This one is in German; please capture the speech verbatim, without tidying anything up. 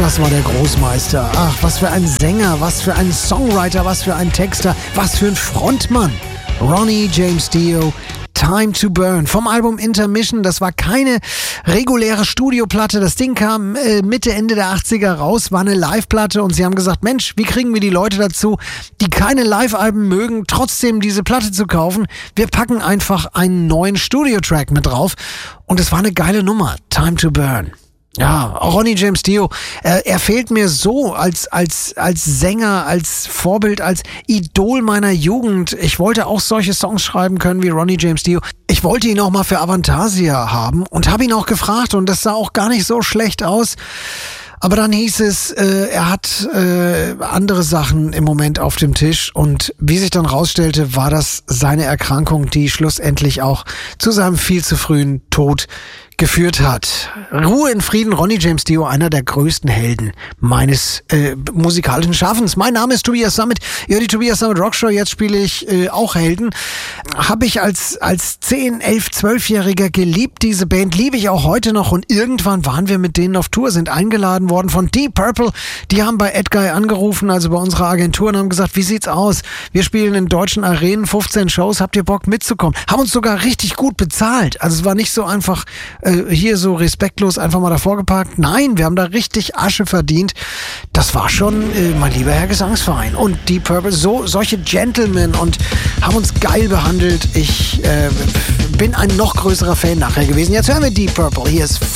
das war der Großmeister. Ach, was für ein Sänger, was für ein Songwriter, was für ein Texter, was für ein Frontmann. Ronnie James Dio, Time to Burn. Vom Album Intermission, das war keine reguläre Studioplatte. Das Ding kam äh, Mitte, Ende der achtziger raus, war eine Live-Platte und sie haben gesagt, Mensch, wie kriegen wir die Leute dazu, die keine Live-Alben mögen, trotzdem diese Platte zu kaufen? Wir packen einfach einen neuen Studio-Track mit drauf und es war eine geile Nummer, Time to Burn. Ja, Ronnie James Dio, äh, er fehlt mir so als als als Sänger, als Vorbild, als Idol meiner Jugend. Ich wollte auch solche Songs schreiben können wie Ronnie James Dio. Ich wollte ihn auch mal für Avantasia haben und habe ihn auch gefragt und das sah auch gar nicht so schlecht aus. Aber dann hieß es, äh, er hat äh, andere Sachen im Moment auf dem Tisch und wie sich dann rausstellte, war das seine Erkrankung, die schlussendlich auch zu seinem viel zu frühen Tod geführt hat. Ruhe in Frieden, Ronnie James Dio, einer der größten Helden meines äh, musikalischen Schaffens. Mein Name ist Tobias Sammet, ihr hört die Tobias Sammet Rockshow, jetzt spiele ich äh, auch Helden. Habe ich als als zehn, elf, zwölfjähriger geliebt, diese Band liebe ich auch heute noch und irgendwann waren wir mit denen auf Tour, sind eingeladen worden von Deep Purple. Die haben bei Ed Guy angerufen, also bei unserer Agentur und haben gesagt, wie sieht's aus? Wir spielen in deutschen Arenen fünfzehn Shows, habt ihr Bock mitzukommen? Haben uns sogar richtig gut bezahlt. Also es war nicht so einfach äh, hier so respektlos einfach mal davor geparkt. Nein, wir haben da richtig Asche verdient. Das war schon äh, mein lieber Herr Gesangsverein. Und Deep Purple, so solche Gentlemen und haben uns geil behandelt. Ich äh, bin ein noch größerer Fan nachher gewesen. Jetzt hören wir Deep Purple. Hier ist